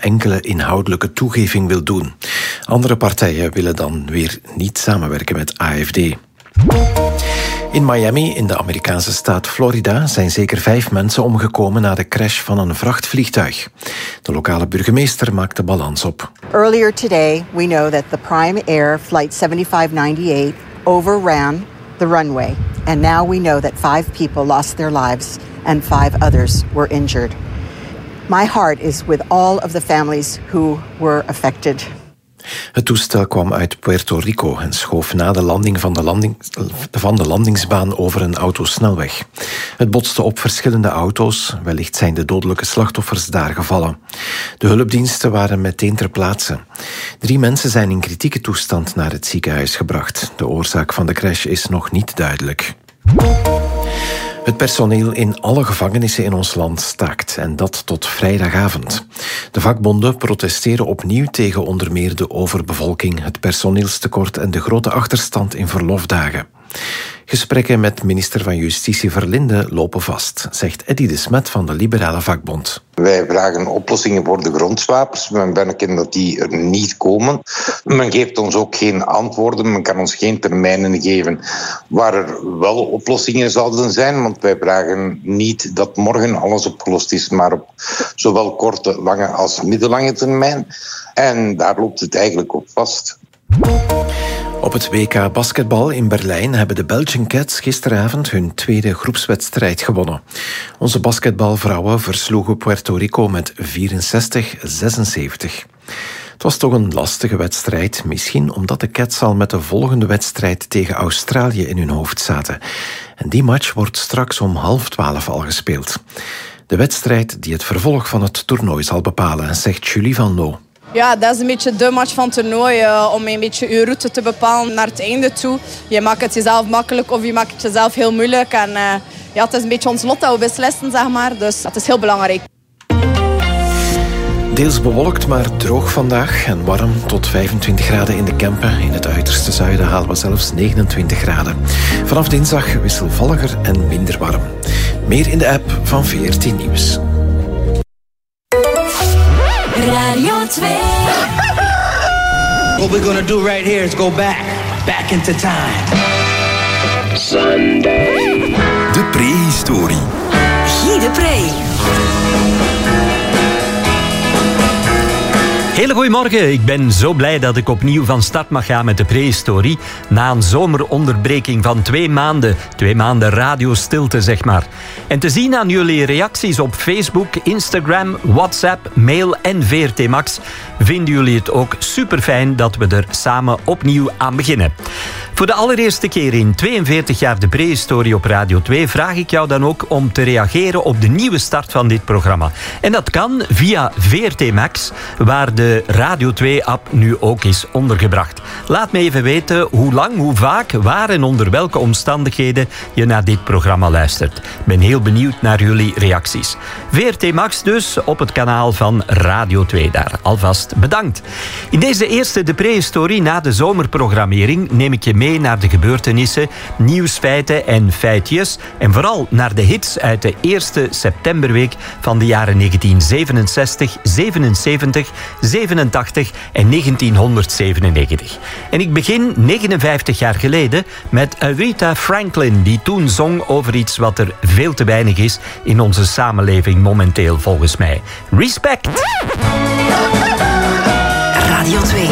enkele inhoudelijke toegeving wil doen. Andere partijen willen dan weer niet samenwerken met AfD. In Miami, in de Amerikaanse staat Florida, zijn zeker 5 mensen omgekomen na de crash van een vrachtvliegtuig. De lokale burgemeester maakt de balans op. Earlier today, we know that the Prime Air Flight 7598 overran the runway. And now we know that 5 people lost their lives and 5 others were injured. My heart is with all of the families who were affected. Het toestel kwam uit Puerto Rico en schoof na de landing van de landingsbaan over een autosnelweg. Het botste op verschillende auto's. Wellicht zijn de dodelijke slachtoffers daar gevallen. De hulpdiensten waren meteen ter plaatse. 3 mensen zijn in kritieke toestand naar het ziekenhuis gebracht. De oorzaak van de crash is nog niet duidelijk. Het personeel in alle gevangenissen in ons land staakt, en dat tot vrijdagavond. De vakbonden protesteren opnieuw tegen onder meer de overbevolking, het personeelstekort en de grote achterstand in verlofdagen. Gesprekken met minister van Justitie Verlinde lopen vast, zegt Eddy de Smet van de Liberale Vakbond. Wij vragen oplossingen voor de grondswapers. Men merkt dat die er niet komen. Men geeft ons ook geen antwoorden. Men kan ons geen termijnen geven waar er wel oplossingen zouden zijn. Want wij vragen niet dat morgen alles opgelost is, maar op zowel korte, lange als middellange termijn. En daar loopt het eigenlijk op vast. Op het WK basketbal in Berlijn hebben de Belgian Cats gisteravond hun tweede groepswedstrijd gewonnen. Onze basketbalvrouwen versloegen Puerto Rico met 64-76. Het was toch een lastige wedstrijd, misschien omdat de Cats al met de volgende wedstrijd tegen Australië in hun hoofd zaten. En die match wordt straks om 11:30 al gespeeld. De wedstrijd die het vervolg van het toernooi zal bepalen, zegt Julie van Loo. Ja, dat is een beetje de match van het toernooi, om een beetje je route te bepalen naar het einde toe. Je maakt het jezelf makkelijk of je maakt het jezelf heel moeilijk. En ja, het is een beetje ons lot dat we beslissen, zeg maar. Dus dat is heel belangrijk. Deels bewolkt, maar droog vandaag en warm tot 25 graden in de Kempen. In het uiterste zuiden halen we zelfs 29 graden. Vanaf dinsdag wisselvalliger en minder warm. Meer in de app van VRT Nieuws. Radio 2. What we're gonna do right here is go back into time. Sunday. De prehistorie. Guy de Pre. Hele goedemorgen, ik ben zo blij dat ik opnieuw van start mag gaan met de prehistorie. Na een zomeronderbreking van 2 maanden. 2 maanden radiostilte, zeg maar. En te zien aan jullie reacties op Facebook, Instagram, WhatsApp, mail en VRT Max, vinden jullie het ook superfijn dat we er samen opnieuw aan beginnen. Voor de allereerste keer in 42 jaar de prehistorie op Radio 2 vraag ik jou dan ook om te reageren op de nieuwe start van dit programma. En dat kan via VRT Max, waar de Radio 2-app nu ook is ondergebracht. Laat me even weten hoe lang, hoe vaak, waar en onder welke omstandigheden je naar dit programma luistert. Ik ben heel benieuwd naar jullie reacties. VRT Max dus op het kanaal van Radio 2 daar. Alvast bedankt. In deze eerste de prehistorie na de zomerprogrammering neem ik je mee naar de gebeurtenissen, nieuwsfeiten en feitjes en vooral naar de hits uit de eerste septemberweek van de jaren 1967, 77, 87 en 1997. En ik begin 59 jaar geleden met Aretha Franklin, die toen zong over iets wat er veel te weinig is in onze samenleving momenteel volgens mij. Respect! Radio 2.